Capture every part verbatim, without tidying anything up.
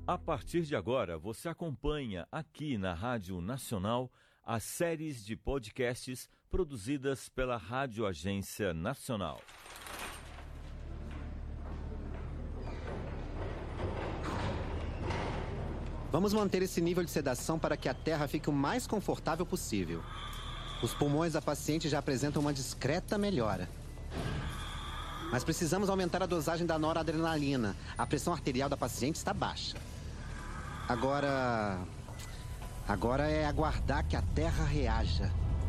A partir de agora, você acompanha aqui na Rádio Nacional as séries de podcasts produzidas pela Rádio Agência Nacional. Vamos manter esse nível de sedação para que a Terra fique o mais confortável possível. Os pulmões da paciente já apresentam uma discreta melhora. Mas precisamos aumentar a dosagem da noradrenalina. A pressão arterial da paciente está baixa. Agora... Agora é aguardar que a Terra reaja.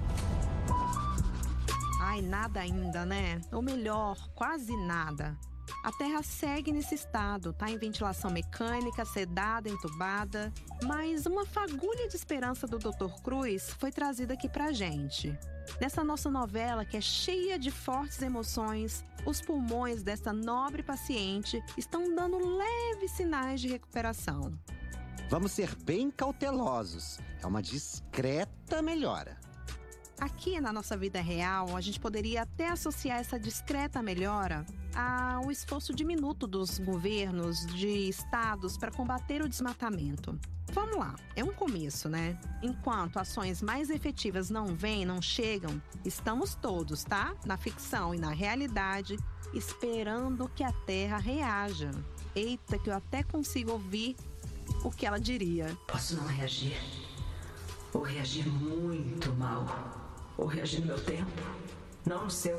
Ai, nada ainda, né? Ou melhor, quase nada. A Terra segue nesse estado, tá em ventilação mecânica, sedada, entubada. Mas uma fagulha de esperança do doutor Cruz foi trazida aqui pra gente. Nessa nossa novela, que é cheia de fortes emoções, os pulmões desta nobre paciente estão dando leves sinais de recuperação. Vamos ser bem cautelosos. É uma discreta melhora. Aqui na nossa vida real, a gente poderia até associar essa discreta melhora ao esforço diminuto dos governos, de estados para combater o desmatamento. Vamos lá, é um começo, né? Enquanto ações mais efetivas não vêm, não chegam, estamos todos, tá? Na ficção e na realidade, esperando que a Terra reaja. Eita, que eu até consigo ouvir o que ela diria. Posso não reagir, ou reagir muito mal, ou reagir no meu tempo, não no seu.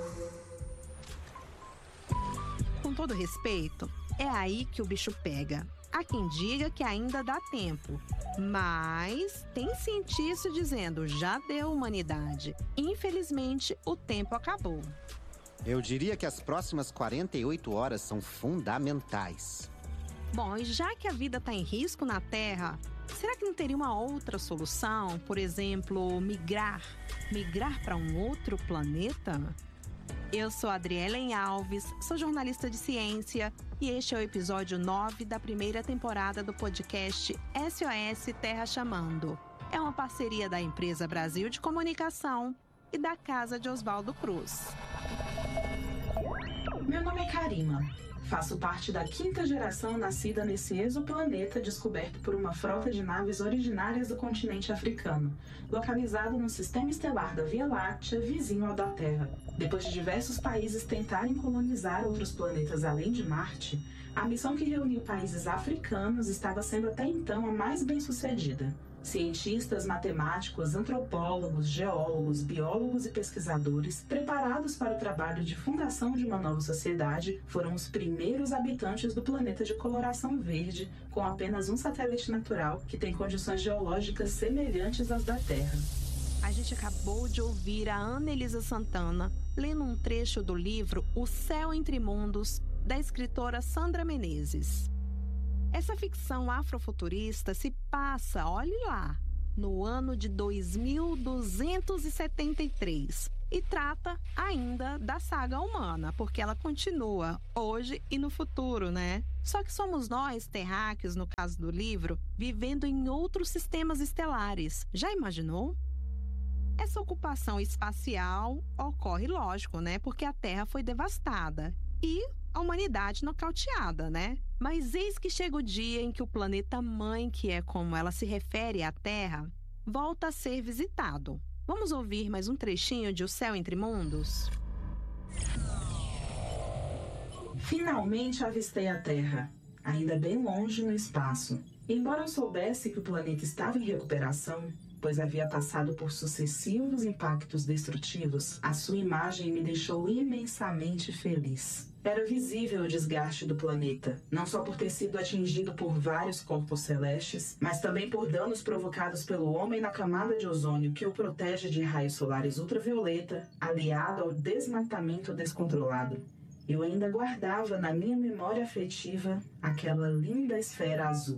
Com todo respeito, é aí que o bicho pega. Há quem diga que ainda dá tempo, mas tem cientista dizendo já deu humanidade. Infelizmente, o tempo acabou. Eu diria que as próximas quarenta e oito horas são fundamentais. Bom, e já que a vida está em risco na Terra, será que não teria uma outra solução? Por exemplo, migrar? Migrar para um outro planeta? Eu sou Adrielen Alves, sou jornalista de ciência e este é o episódio nove da primeira temporada do podcast S O S Terra Chamando. É uma parceria da Empresa Brasil de Comunicação e da Casa de Oswaldo Cruz. Meu nome é Karima. Faço parte da quinta geração nascida nesse exoplaneta descoberto por uma frota de naves originárias do continente africano, localizado no sistema estelar da Via Láctea, vizinho ao da Terra. Depois de diversos países tentarem colonizar outros planetas além de Marte, a missão que reuniu países africanos estava sendo até então a mais bem-sucedida. Cientistas, matemáticos, antropólogos, geólogos, biólogos e pesquisadores, preparados para o trabalho de fundação de uma nova sociedade, foram os primeiros habitantes do planeta de coloração verde, com apenas um satélite natural que tem condições geológicas semelhantes às da Terra. A gente acabou de ouvir a Ana Elisa Santana lendo um trecho do livro O Céu Entre Mundos, da escritora Sandra Menezes. Essa ficção afrofuturista se passa, olhe lá, no ano de dois mil duzentos e setenta e três e trata ainda da saga humana, porque ela continua hoje e no futuro, né? Só que somos nós, terráqueos, no caso do livro, vivendo em outros sistemas estelares. Já imaginou? Essa ocupação espacial ocorre, lógico, né? Porque a Terra foi devastada e a humanidade nocauteada, né? Mas eis que chega o dia em que o planeta mãe, que é como ela se refere à Terra, volta a ser visitado. Vamos ouvir mais um trechinho de O Céu Entre Mundos? Finalmente avistei a Terra, ainda bem longe no espaço. Embora eu soubesse que o planeta estava em recuperação, pois havia passado por sucessivos impactos destrutivos, a sua imagem me deixou imensamente feliz. Era visível o desgaste do planeta, não só por ter sido atingido por vários corpos celestes, mas também por danos provocados pelo homem na camada de ozônio que o protege de raios solares ultravioleta, aliado ao desmatamento descontrolado. Eu ainda guardava na minha memória afetiva aquela linda esfera azul.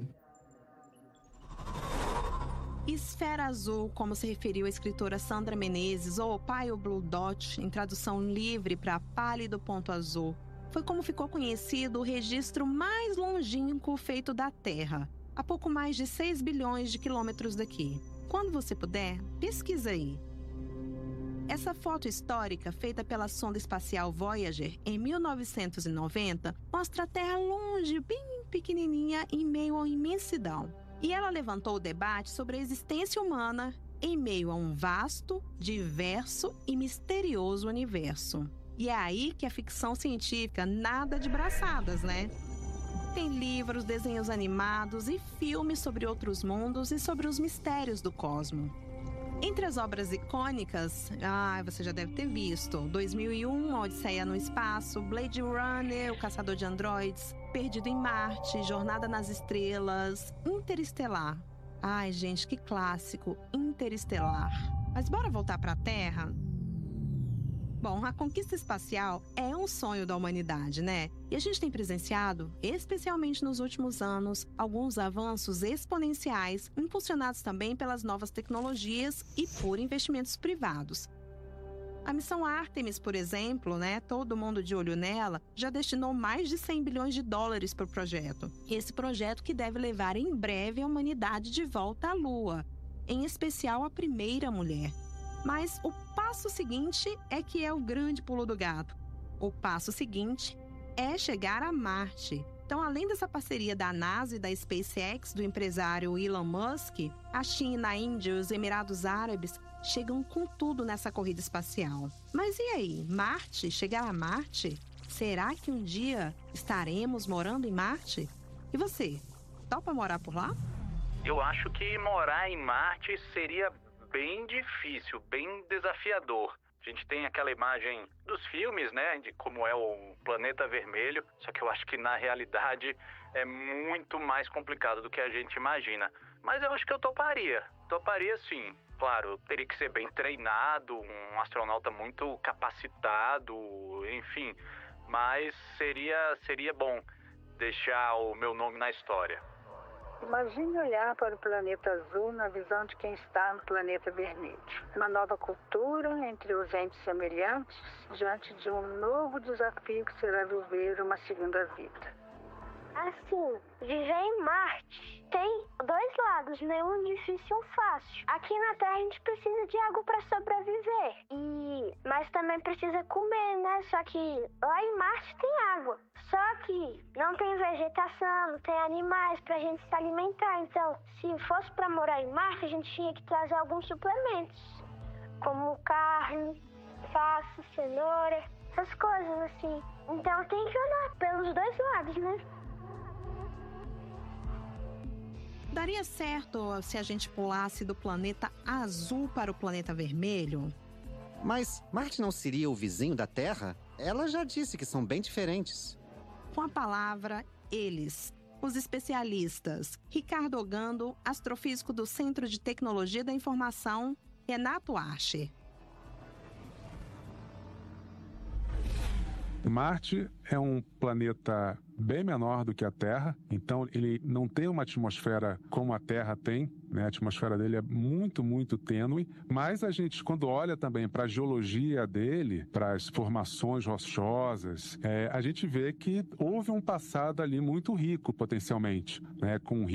Esfera azul, como se referiu a escritora Sandra Menezes, ou Pale Blue Dot, em tradução livre para pálido ponto azul, foi como ficou conhecido o registro mais longínquo feito da Terra, a pouco mais de seis bilhões de quilômetros daqui. Quando você puder, pesquisa aí. Essa foto histórica, feita pela sonda espacial Voyager em mil novecentos e noventa, mostra a Terra longe, bem pequenininha em meio à imensidão. E ela levantou o debate sobre a existência humana em meio a um vasto, diverso e misterioso universo. E é aí que a ficção científica nada de braçadas, né? Tem livros, desenhos animados e filmes sobre outros mundos e sobre os mistérios do cosmos. Entre as obras icônicas, ah, você já deve ter visto dois mil e um, A Odisseia no Espaço, Blade Runner, O Caçador de Androides, Perdido em Marte, Jornada nas Estrelas, Interestelar. Ai, gente, que clássico, Interestelar. Mas bora voltar para a Terra? Bom, a conquista espacial é um sonho da humanidade, né? E a gente tem presenciado, especialmente nos últimos anos, alguns avanços exponenciais, impulsionados também pelas novas tecnologias e por investimentos privados. A missão Artemis, por exemplo, né, todo mundo de olho nela, já destinou mais de cem bilhões de dólares para o projeto. Esse projeto que deve levar em breve a humanidade de volta à Lua, em especial a primeira mulher. Mas o passo seguinte é que é o grande pulo do gato. O passo seguinte é chegar a Marte. Então, além dessa parceria da NASA e da SpaceX, do empresário Elon Musk, a China, a Índia e os Emirados Árabes chegam com tudo nessa corrida espacial. Mas e aí, Marte? Chegar a Marte? Será que um dia estaremos morando em Marte? E você, topa morar por lá? Eu acho que morar em Marte seria bem difícil, bem desafiador. A gente tem aquela imagem dos filmes, né, de como é o planeta vermelho, só que eu acho que na realidade é muito mais complicado do que a gente imagina. Mas eu acho que eu toparia, toparia sim. Claro, eu teria que ser bem treinado, um astronauta muito capacitado, enfim, mas seria, seria bom deixar o meu nome na história. Imagine olhar para o planeta azul na visão de quem está no planeta vermelho. Uma nova cultura entre os entes semelhantes diante de um novo desafio que será viver uma segunda vida. Assim, viver em Marte tem dois lados, né? Um difícil e um fácil. Aqui na Terra a gente precisa de água para sobreviver. E... Mas também precisa comer, né? Só que lá em Marte tem água. Só que não tem vegetação, não tem animais pra gente se alimentar. Então, se fosse pra morar em Marte, a gente tinha que trazer alguns suplementos. Como carne, alface, cenoura, essas coisas assim. Então tem que olhar pelos dois lados, né? Daria certo se a gente pulasse do planeta azul para o planeta vermelho? Mas Marte não seria o vizinho da Terra? Ela já disse que são bem diferentes. Com a palavra, eles, os especialistas. Ricardo Ogando, astrofísico do Centro de Tecnologia da Informação, Renato Archer. Marte é um planeta bem menor do que a Terra, então ele não tem uma atmosfera como a Terra tem, né? A atmosfera dele é muito, muito tênue, mas a gente, quando olha também para a geologia dele, para as formações rochosas, é, a gente vê que houve um passado ali muito rico, potencialmente, né? Com